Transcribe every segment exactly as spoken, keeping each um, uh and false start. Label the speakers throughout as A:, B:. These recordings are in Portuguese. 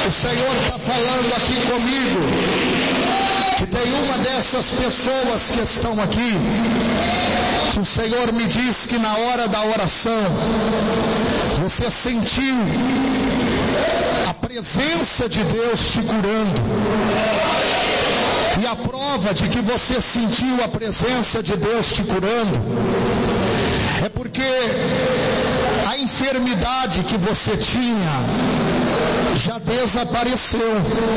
A: O Senhor está falando aqui comigo, que tem uma dessas pessoas que estão aqui, que o Senhor me diz que na hora da oração, você sentiu a presença de Deus te curando. E a prova de que você sentiu a presença de Deus te curando é porque a enfermidade que você tinha já desapareceu.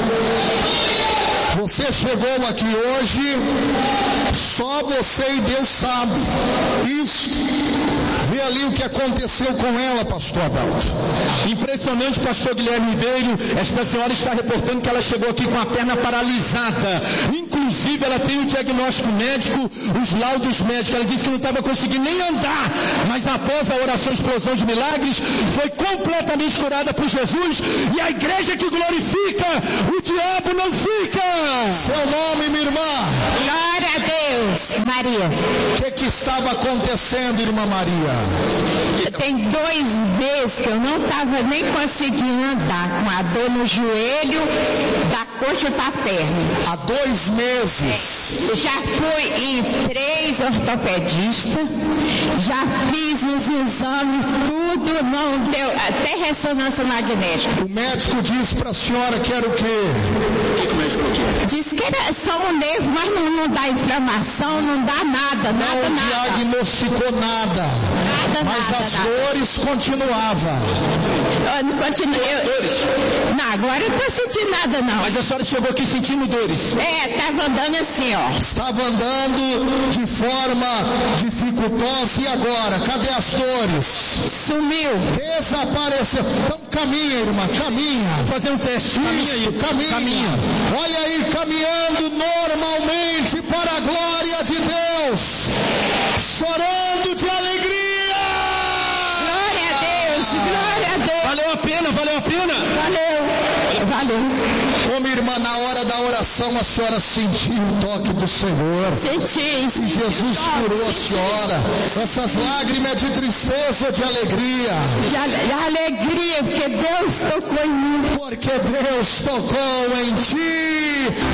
A: Você chegou aqui hoje, só você e Deus sabe. Isso. Vê ali o que aconteceu com ela, pastor Adalto.
B: Impressionante, pastor Guilherme Ribeiro. Esta senhora está reportando que ela chegou aqui com a perna paralisada. Inclusive, ela tem o diagnóstico médico, os laudos médicos. Ela disse que não estava conseguindo nem andar. Mas após a oração Explosão de Milagres, foi completamente curada por Jesus. E a igreja que glorifica, o diabo não fica.
A: Seu nome, minha irmã?
C: Glória a Deus. Maria.
A: O que, que estava acontecendo, irmã Maria?
C: Tem dois meses que eu não estava nem conseguindo andar, com a dor no joelho, da coxa para a perna.
A: Há dois meses.
C: É, já fui em três ortopedistas, já fiz uns exames, tudo, não deu, até ressonância magnética.
A: O médico disse para a senhora que era o quê?
C: Disse que era só um nervo, mas não, não dá inflamação, não dá nada, nada,
A: não
C: nada.
A: Não diagnosticou nada.
C: Nada,
A: mas
C: nada,
A: as
C: nada.
A: dores continuavam.
C: Eu não continuo. Eu, não, agora eu não estou sentindo nada, não.
B: Mas a senhora chegou aqui sentindo dores?
C: É, estava andando assim, ó.
A: Estava andando de forma dificultosa. E agora? Cadê as dores?
C: Sumiu.
A: Desapareceu. Então caminha, irmã, caminha.
B: Vou fazer um teste. Caminha aí.
A: Caminha.
B: caminha.
A: Olha aí, caminhando normalmente para a glória de Deus. Chorando de alegria.
C: Glória a Deus, glória a Deus.
B: Valeu a pena, valeu a pena.
C: Valeu, valeu.
A: Ô minha irmã, na hora da oração a senhora sentiu o toque do Senhor.
C: Senti,
A: senti. E Jesus curou a senhora. Essas lágrimas é de tristeza ou de alegria?
C: De, ale- de alegria, porque Deus tocou em mim.
A: Porque Deus tocou em ti.